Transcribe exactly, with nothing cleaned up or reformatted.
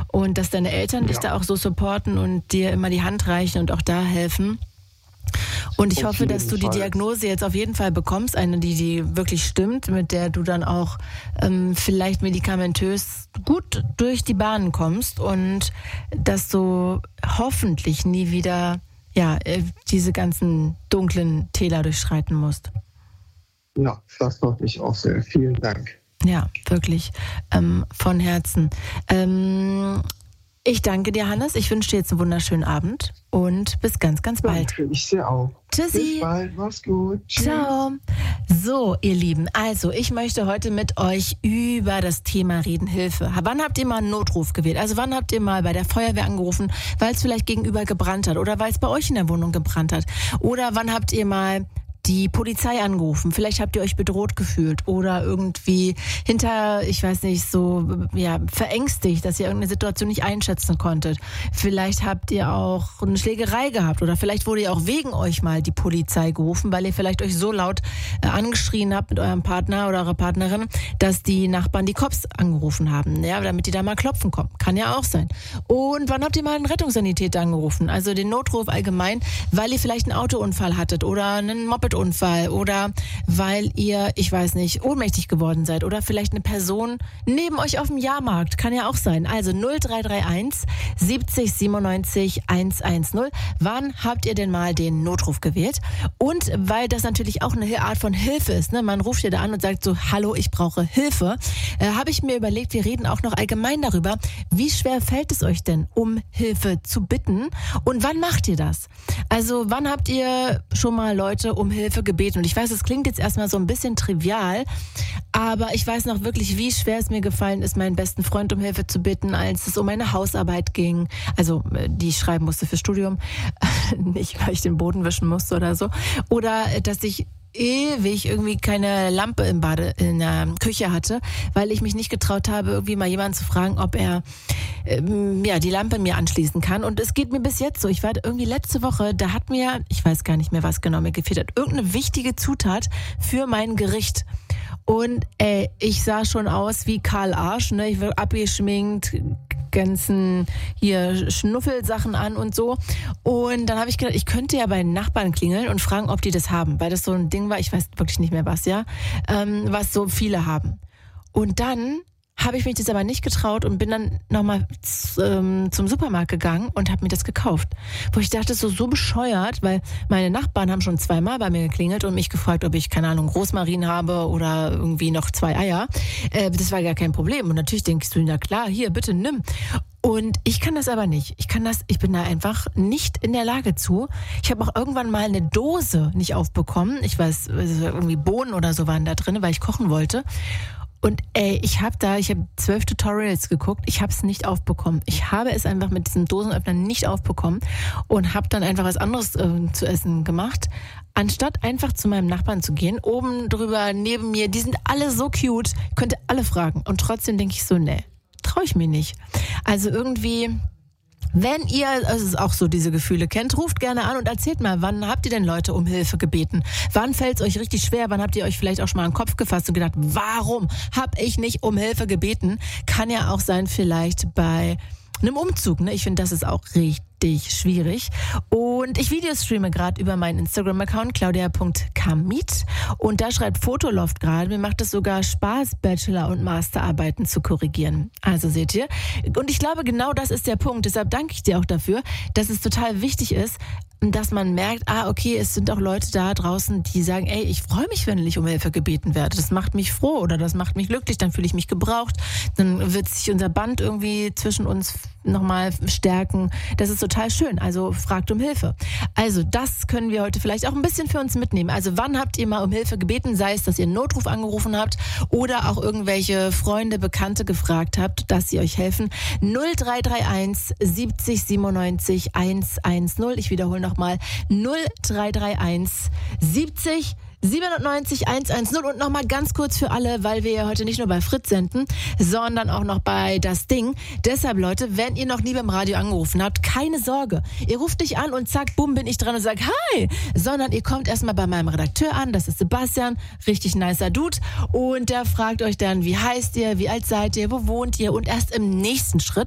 und dass deine Eltern dich Ja. da auch so supporten und dir immer die Hand reichen und auch da helfen. Und ich Auf hoffe, dass jeden du die Fall. Diagnose jetzt auf jeden Fall bekommst, eine, die, die wirklich stimmt, mit der du dann auch ähm, vielleicht medikamentös gut durch die Bahnen kommst und dass du hoffentlich nie wieder ja, äh, diese ganzen dunklen Täler durchschreiten musst. Ja, das hoffe ich auch sehr. Vielen Dank. Ja, wirklich ähm, von Herzen. Ähm, ich danke dir, Hannes. Ich wünsche dir jetzt einen wunderschönen Abend und bis ganz, ganz bald. Danke, ich dir auch. Tschüssi. Bis bald, mach's gut. Tschüss. Ciao. So, ihr Lieben, also ich möchte heute mit euch über das Thema reden, Hilfe. Wann habt ihr mal einen Notruf gewählt? Also wann habt ihr mal bei der Feuerwehr angerufen, weil es vielleicht gegenüber gebrannt hat oder weil es bei euch in der Wohnung gebrannt hat? Oder wann habt ihr mal die Polizei angerufen? Vielleicht habt ihr euch bedroht gefühlt oder irgendwie hinter, ich weiß nicht, so ja, verängstigt, dass ihr irgendeine Situation nicht einschätzen konntet. Vielleicht habt ihr auch eine Schlägerei gehabt oder vielleicht wurde ihr auch wegen euch mal die Polizei gerufen, weil ihr vielleicht euch so laut äh, angeschrien habt mit eurem Partner oder eurer Partnerin, dass die Nachbarn die Cops angerufen haben, ja, damit die da mal klopfen kommen. Kann ja auch sein. Und wann habt ihr mal einen Rettungssanitäter angerufen? Also den Notruf allgemein, weil ihr vielleicht einen Autounfall hattet oder einen Mopedunfall oder weil ihr, ich weiß nicht, ohnmächtig geworden seid oder vielleicht eine Person neben euch auf dem Jahrmarkt. Kann ja auch sein. Also null drei drei eins siebzig siebenundneunzig hundertzehn. Wann habt ihr denn mal den Notruf gewählt? Und weil das natürlich auch eine Art von Hilfe ist, ne? Man ruft ja da an und sagt so, hallo, ich brauche Hilfe, äh, habe ich mir überlegt, wir reden auch noch allgemein darüber, wie schwer fällt es euch denn, um Hilfe zu bitten und wann macht ihr das? Also wann habt ihr schon mal Leute um Hilfe gebeten? Und ich weiß, es klingt jetzt erstmal so ein bisschen trivial, aber ich weiß noch wirklich, wie schwer es mir gefallen ist, meinen besten Freund um Hilfe zu bitten, als es um meine Hausarbeit ging, also die ich schreiben musste fürs Studium, nicht weil ich den Boden wischen musste oder so, oder dass ich ewig irgendwie keine Lampe im Bade, in der Küche hatte, weil ich mich nicht getraut habe, irgendwie mal jemanden zu fragen, ob er ähm, ja, die Lampe mir anschließen kann. Und es geht mir bis jetzt so. Ich war irgendwie letzte Woche, da hat mir, ich weiß gar nicht mehr, was genau mir gefehlt hat, irgendeine wichtige Zutat für mein Gericht. Und ey, ich sah schon aus wie Karl Arsch, ne? Ich war abgeschminkt, ganzen hier Schnuffelsachen an und so. Und dann habe ich gedacht, ich könnte ja bei den Nachbarn klingeln und fragen, ob die das haben, weil das so ein Ding war, ich weiß wirklich nicht mehr was, ja, ähm, was so viele haben. Und dann habe ich mich das aber nicht getraut und bin dann nochmal ähm, zum Supermarkt gegangen und habe mir das gekauft. Wo ich dachte, so so bescheuert, weil meine Nachbarn haben schon zweimal bei mir geklingelt und mich gefragt, ob ich, keine Ahnung, Rosmarin habe oder irgendwie noch zwei Eier. Äh, das war gar kein Problem. Und natürlich denkst du, na klar, hier, bitte nimm. Und ich kann das aber nicht. Ich kann das, ich bin da einfach nicht in der Lage zu. Ich habe auch irgendwann mal eine Dose nicht aufbekommen. Ich weiß, irgendwie Bohnen oder so waren da drin, weil ich kochen wollte. Und ey, ich habe da, ich habe zwölf Tutorials geguckt, ich habe es nicht aufbekommen. Ich habe es einfach mit diesem Dosenöffner nicht aufbekommen und habe dann einfach was anderes äh, zu essen gemacht, anstatt einfach zu meinem Nachbarn zu gehen. Oben drüber, neben mir, die sind alle so cute, ich könnte alle fragen. Und trotzdem denke ich so, nee, traue ich mir nicht. Also irgendwie... Wenn ihr also auch so diese Gefühle kennt, ruft gerne an und erzählt mal, wann habt ihr denn Leute um Hilfe gebeten? Wann fällt es euch richtig schwer? Wann habt ihr euch vielleicht auch schon mal an den Kopf gefasst und gedacht, warum habe ich nicht um Hilfe gebeten? Kann ja auch sein vielleicht bei einem Umzug. Ne? Ich finde, das ist auch richtig schwierig. Und ich Videostreame gerade über meinen Instagram-Account claudia punkt kamit und da schreibt Fotoloft gerade, mir macht es sogar Spaß, Bachelor- und Masterarbeiten zu korrigieren. Also seht ihr. Und ich glaube, genau das ist der Punkt. Deshalb danke ich dir auch dafür, dass es total wichtig ist, dass man merkt, ah, okay, es sind auch Leute da draußen, die sagen, ey, ich freue mich, wenn ich um Hilfe gebeten werde. Das macht mich froh oder das macht mich glücklich, dann fühle ich mich gebraucht, dann wird sich unser Band irgendwie zwischen uns nochmal stärken. Das ist total schön. Also fragt um Hilfe. Also das können wir heute vielleicht auch ein bisschen für uns mitnehmen. Also wann habt ihr mal um Hilfe gebeten? Sei es, dass ihr einen Notruf angerufen habt oder auch irgendwelche Freunde, Bekannte gefragt habt, dass sie euch helfen. null drei drei eins siebzig siebenundneunzig hundertzehn. Ich wiederhole nochmal null drei drei eins siebzig siebenundneunzig hundertzehn. Und nochmal ganz kurz für alle, weil wir ja heute nicht nur bei Fritz senden, sondern auch noch bei Das Ding. Deshalb, Leute, wenn ihr noch nie beim Radio angerufen habt, keine Sorge. Ihr ruft nicht an und zack, bumm, bin ich dran und sagt hi. Sondern ihr kommt erstmal bei meinem Redakteur an, das ist Sebastian, richtig nicer Dude. Und der fragt euch dann, wie heißt ihr, wie alt seid ihr, wo wohnt ihr? Und erst im nächsten Schritt